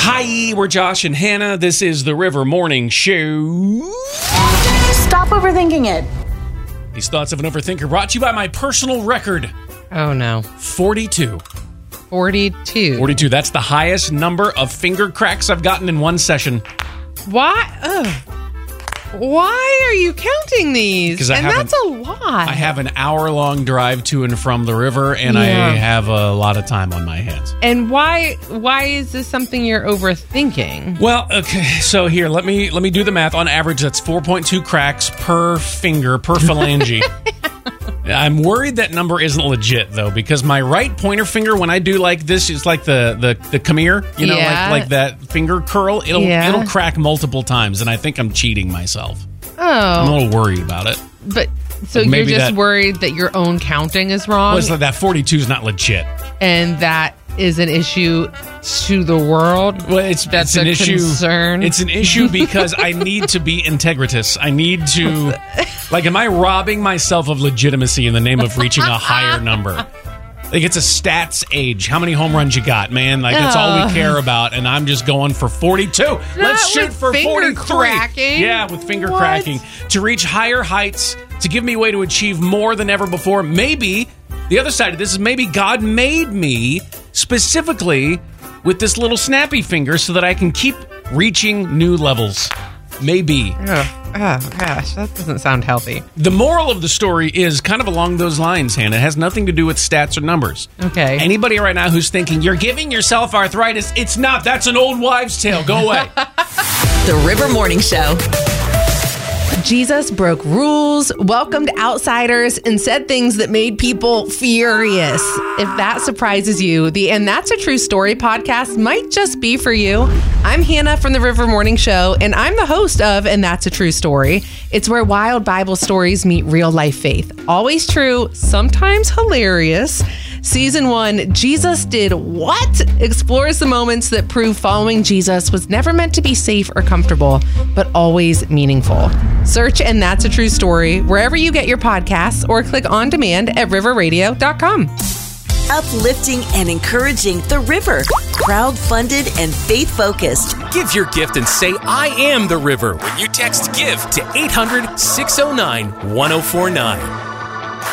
Hi, we're Josh and Hannah. This is the River Morning Show. Stop overthinking it. These thoughts of an overthinker brought to you by my personal record. Oh, no. 42. 42. 42. That's the highest number of finger cracks I've gotten in one session. Why? Ugh. Why are you counting these? And that's a lot. I have an hour-long drive to and from the river, and I have a lot of time on my hands. And why is this something you're overthinking? Well, okay, so here, let me do the math. On average, that's 4.2 cracks per finger, per phalange. I'm worried that number isn't legit, though, because my right pointer finger, when I do like this, it's like the come here, you know, like that finger curl. It'll crack multiple times, and I think I'm cheating myself. Oh. I'm a little worried about it. But so you're just worried that your own counting is wrong? Well, it's like that 42 is not legit. And that is an issue to the world? Well, it's an issue. Concern? It's an issue because I need to be integritous. I need to... Like, am I robbing myself of legitimacy in the name of reaching a higher number? Like, it's a stats age. How many home runs you got, man? Like, that's all we care about, and I'm just going for 42. Let's shoot for 43. Cracking? Yeah, with finger cracking. To reach higher heights, to give me a way to achieve more than ever before. Maybe, the other side of this is maybe God made me specifically with this little snappy finger so that I can keep reaching new levels. Maybe. Oh, gosh, that doesn't sound healthy. The moral of the story is kind of along those lines, Hannah. It has nothing to do with stats or numbers. Okay. Anybody right now who's thinking, you're giving yourself arthritis, it's not. That's an old wives' tale. Go away. The River Morning Show. Jesus broke rules, welcomed outsiders, and said things that made people furious. If that surprises you, the And That's a True Story podcast might just be for you. I'm Hannah from the River Morning Show, and I'm the host of And That's a True Story. It's where wild Bible stories meet real life faith. Always true, sometimes hilarious. Season 1, Jesus Did What? Explores the moments that prove following Jesus was never meant to be safe or comfortable, but always meaningful. Search And That's a True Story wherever you get your podcasts or click on demand at riverradio.com. Uplifting and encouraging The River. Crowd-funded and faith-focused. Give your gift and say, I am The River, when you text GIVE to 800-609-1049.